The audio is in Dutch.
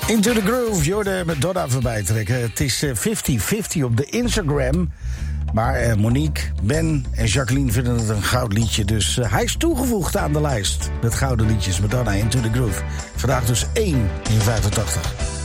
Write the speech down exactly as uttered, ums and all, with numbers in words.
Into the Groove, je hoorde Madonna voorbij trekken. Het is vijftig vijftig op de Instagram. Maar uh, Monique, Ben en Jacqueline vinden het een goud liedje. Dus uh, hij is toegevoegd aan de lijst. Met gouden liedjes Madonna, Into the Groove. Vandaag dus één in vijfentachtig.